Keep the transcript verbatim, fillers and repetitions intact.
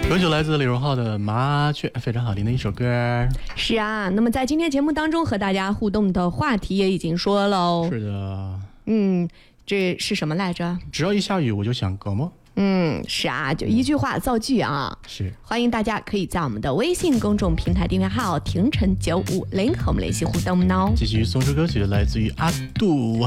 歌曲来自李荣浩的《麻雀》，非常好听的一首歌。 是啊，那么在今天节目当中和大家互动的话题也已经说了。 是的。 嗯，这是什么来着？ 只要一下雨我就想割膜。 嗯，是啊，就一句话造句啊。 是， 欢迎大家可以在我们的微信公众平台订阅号“婷晨九五零”和我们联系互动呢。 继续送出歌曲，来自于阿杜。